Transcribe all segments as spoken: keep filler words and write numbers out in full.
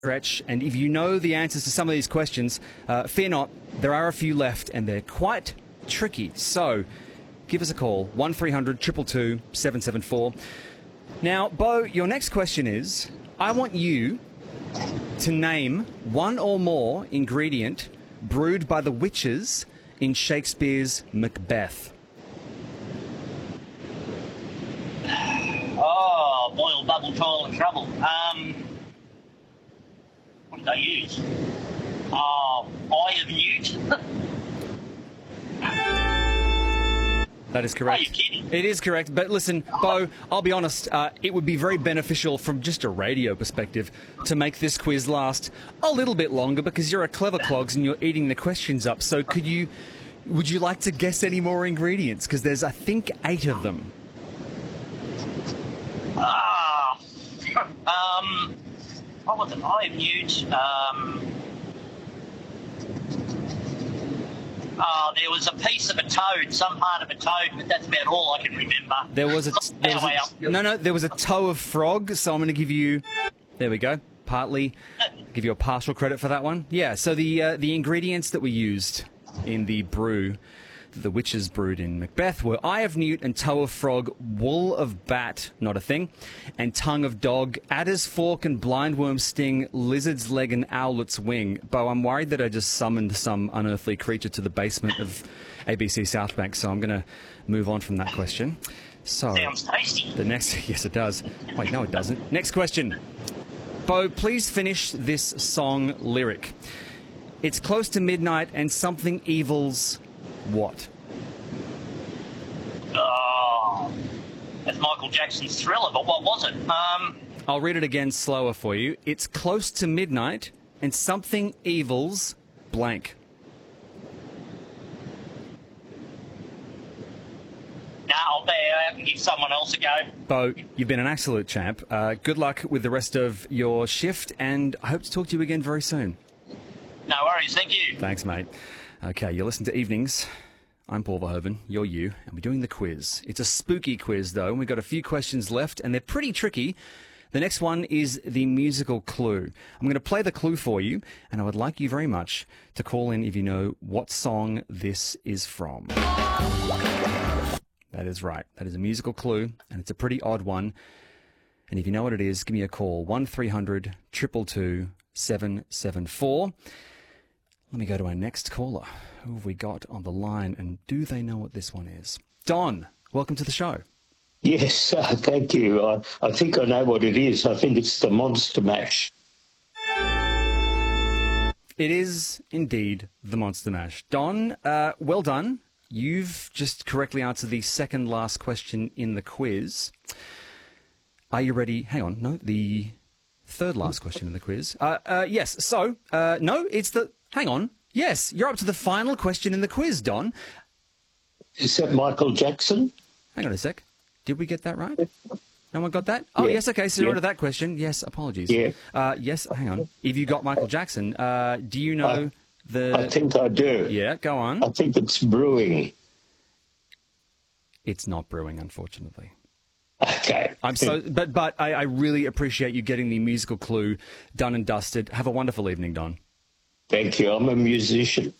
stretch, and if you know the answers to some of these questions, uh, fear not, there are a few left, and they're quite tricky. So, give us a call, one three hundred two two two seven seven four. Now, Bo, your next question is, I want you to name one or more ingredient brewed by the witches in Shakespeare's Macbeth. Oh, boil, bubble, toil and trouble. Um, what did they use? Oh, eye of newt. That is correct. Are you kidding? It is correct. But listen, Bo, I'll be honest, uh, it would be very beneficial from just a radio perspective to make this quiz last a little bit longer because you're a clever clogs and you're eating the questions up. So could you, would you like to guess any more ingredients? Because there's, I think, eight of them. Ah, um, what was it? Eye of newt. Um, oh, there was a piece of a toad, some part of a toad, but that's about all I can remember. There was a, there was Anyway, a no, no, there was a toe of frog. So I'm going to give you, there we go, partly, give you a partial credit for that one. Yeah. So the uh, the ingredients that were used in the brew the witches brewed in Macbeth were eye of newt and toe of frog, wool of bat, not a thing, and tongue of dog, adder's fork and blindworm's sting, lizard's leg and owlet's wing. Bo, I'm worried that I just summoned some unearthly creature to the basement of A B C South Bank, so I'm going to move on from that question. So, Sounds tasty. the next, yes it does. Wait, no it doesn't. Next question. Bo, please finish this song lyric. It's close to midnight and something evil's what? Oh, that's Michael Jackson's Thriller, but what was it? Um, I'll read it again slower for you. It's close to midnight and something evil's blank. no, I'll be, I can give someone else a go. Bo, you've been an absolute champ. Uh, good luck with the rest of your shift, and I hope to talk to you again very soon. No worries, thank you. Thanks, mate. Okay, you listen to Evenings. I'm Paul Verhoeven, you're you, and we're doing the quiz. It's a spooky quiz, though, and we've got a few questions left, and they're pretty tricky. The next one is the musical clue. I'm going to play the clue for you, and I would like you very much to call in if you know what song this is from. That is right. That is a musical clue, and it's a pretty odd one. And if you know what it is, give me a call, one three hundred two two two seven seven four. Let me go to our next caller. Who have we got on the line, and do they know what this one is? Don, welcome to the show. Yes, uh, thank you. I, I think I know what it is. I think it's the Monster Mash. It is indeed the Monster Mash. Don, uh, well done. You've just correctly answered the second last question in the quiz. Are you ready? Hang on. No, the third last question in the quiz. Uh, uh, yes, so, uh, no, it's the... Hang on. Yes, you're up to the final question in the quiz, Don. Is that Michael Jackson? Hang on a sec. Did we get that right? No one got that? Oh, Yeah. yes, okay, so you're Yeah. on to that question. Yes, apologies. Yeah. Uh, yes, hang on. If you got Michael Jackson, uh, do you know I- the... I think I do. Yeah, go on. I think it's brewing. It's not brewing, unfortunately. Okay. I'm so, but but I, I really appreciate you getting the musical clue done and dusted. Have a wonderful evening, Don. Thank you. I'm a musician.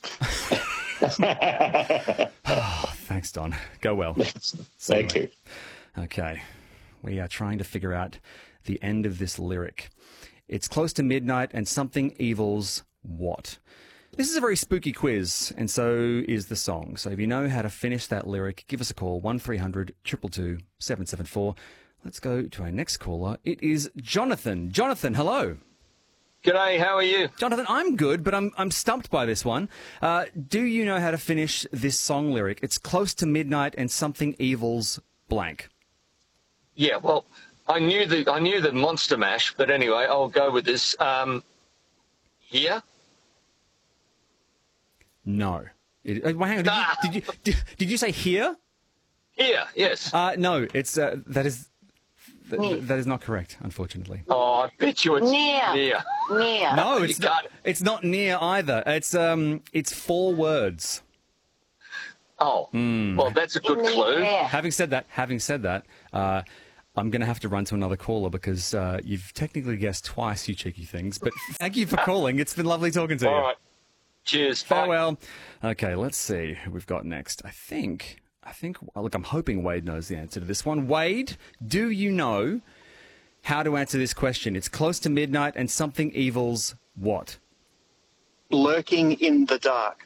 Oh, thanks, Don. Go well. Thank you. Okay, we are trying to figure out the end of this lyric. It's close to midnight and something evil's what? This is a very spooky quiz, and so is the song. So if you know how to finish that lyric, give us a call, one three hundred two two two seven seven four. Let's go to our next caller. It is Jonathan. Jonathan, hello. G'day, how are you? Jonathan, I'm good, but I'm I'm stumped by this one. Uh, do you know how to finish this song lyric? It's close to midnight and something evil's blank. Yeah, well, I knew the I knew the Monster Mash, but anyway, I'll go with this. Um, here? No. It, uh, well, hang on. Did, Ah. you, did you did, did you say here? Here, yes. Uh, no. It's uh, that is th- that is not correct, unfortunately. Oh, I bet you it's Near. near. Near. No, You it's not. can't- It's not near either. It's um, it's four words. Oh, Hmm. well, that's a good In the clue. air. Having said that, having said that, uh, I'm going to have to run to another caller because uh, you've technically guessed twice, you cheeky things. But thank you for calling. It's been lovely talking to you. All right. Cheers. Bye. Farewell. Okay, let's see who we've got next. I think, I think, look, I'm hoping Wade knows the answer to this one. Wade, do you know how to answer this question? It's close to midnight and something evil's what? Lurking in the dark.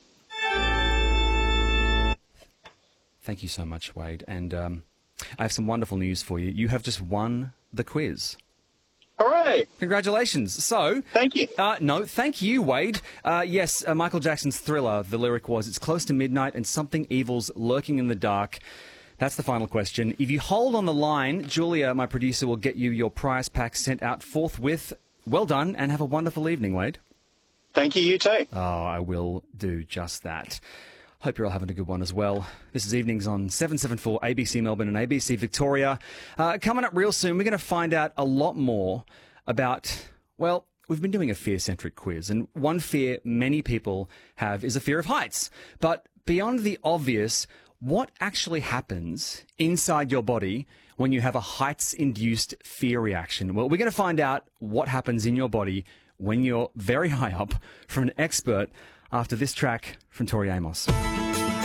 Thank you so much, Wade. And um, I have some wonderful news for you. You have just won the quiz. Hooray! Congratulations. So, Thank you. Uh, no, thank you, Wade. Uh, yes, uh, Michael Jackson's Thriller, the lyric was, it's close to midnight and something evil's lurking in the dark. That's the final question. If you hold on the line, Julia, my producer, will get you your prize pack sent out forthwith. Well done, and have a wonderful evening, Wade. Thank you, you too. Oh, I will do just that. Hope you're all having a good one as well. This is Evenings on seven seventy-four A B C Melbourne and A B C Victoria. Uh, coming up real soon, we're going to find out a lot more about, well, we've been doing a fear-centric quiz, and one fear many people have is a fear of heights. But beyond the obvious, what actually happens inside your body when you have a heights-induced fear reaction? Well, we're going to find out what happens in your body when you're very high up from an expert after this track from Tori Amos.